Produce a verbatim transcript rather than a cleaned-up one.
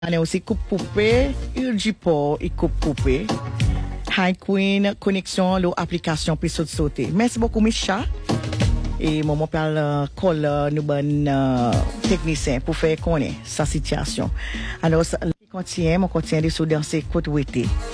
On a aussi coupe poupée, il du port et coupe poupée. High Queen, connexion, l'application puis saute sauter. Merci beaucoup, Micha. Et mon parle euh, call euh, nous bon euh, technicien pour faire connaître sa situation. Alors, ça, continue, on continue de se danser côte ouété.